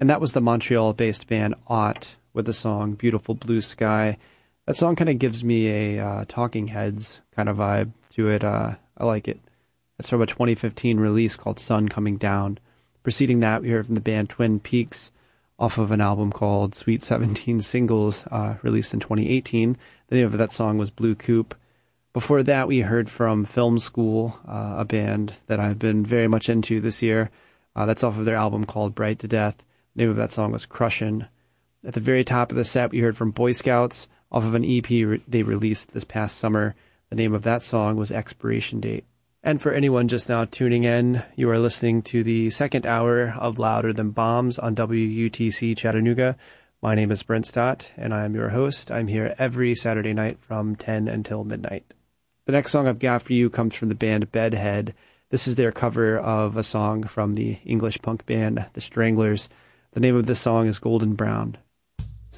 And that was the Montreal-based band Ought with the song Beautiful Blue Sky. That song kind of gives me a Talking Heads kind of vibe to it. I like it. It's from a 2015 release called Sun Coming Down. Preceding that, we heard from the band Twin Peaks off of an album called Sweet 17 Singles, released in 2018. The name of that song was Blue Coupe. Before that, we heard from Film School, a band that I've been very much into this year. That's off of their album called Bright to Death. The name of that song was Crushin'. At the very top of the set, we heard from Boy Scouts off of an EP they released this past summer. The name of that song was Expiration Date. And for anyone just now tuning in, you are listening to the second hour of Louder Than Bombs on WUTC Chattanooga. My name is Brent Stott, and I am your host. I'm here every Saturday night from 10 until midnight. The next song I've got for you comes from the band Bedhead. This is their cover of a song from the English punk band The Stranglers. The name of this song is Golden Brown.